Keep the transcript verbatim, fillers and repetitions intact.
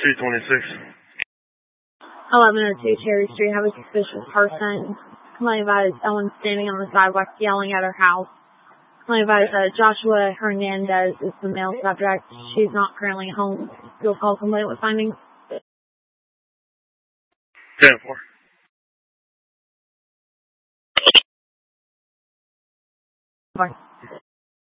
two twenty-six. eleven oh two Cherry Street. Have a suspicious person. Complaint about Ellen standing on the sidewalk yelling at her house. Complaint about uh, Joshua Hernandez is the male subject. She's not currently home. You'll call complaint with findings. ten four. Bye.